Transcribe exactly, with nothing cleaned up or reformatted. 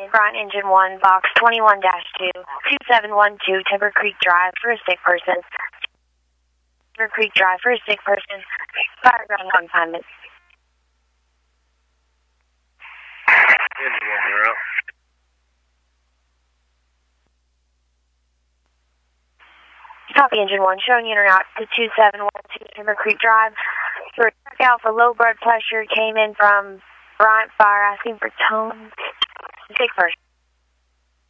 Bron Engine one, Box twenty-one dash two, two seven one two, Timber Creek Drive for a sick person. Timber Creek Drive for a sick person. Fire ground confinement. Engine one, you're up. Copy Engine one, showing in or out to two seven one two Timber Creek Drive. For a check out for low blood pressure, came in from Bryant Fire asking for tone. Sick person.